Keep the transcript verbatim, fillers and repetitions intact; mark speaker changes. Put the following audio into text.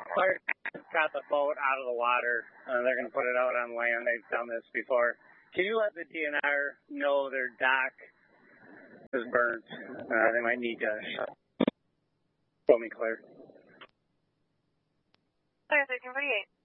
Speaker 1: Clark got the boat out of the water. Uh, they're going to put it out on land. They've done this before. Can you let the D N R know their dock is burnt? Uh, they might need to show me clear.
Speaker 2: Clear thirteen forty-eight.